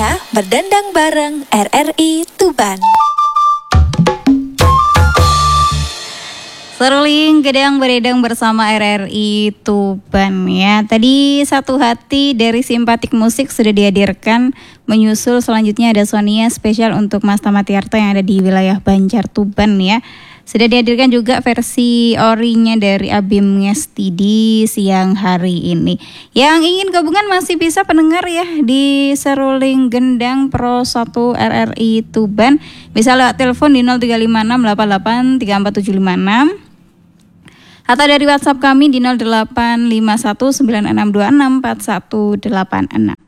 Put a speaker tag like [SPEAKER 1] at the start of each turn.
[SPEAKER 1] Saatnya berdendang bareng RRI Tuban.
[SPEAKER 2] Seruling gedang beredang bersama RRI Tuban ya. Tadi Satu Hati dari Simpatik Musik sudah dihadirkan. Menyusul selanjutnya ada Sonia spesial untuk Mas Tamatiarto yang ada di wilayah Banjar Tuban ya. Sudah dihadirkan juga versi orinya dari Abim Ngesti di siang hari ini. Yang ingin gabungan masih bisa pendengar ya di Seruling Gendang Pro 1 RRI Tuban. Bisa lewat telepon di 0356883476 atau dari WhatsApp kami di 085196264186.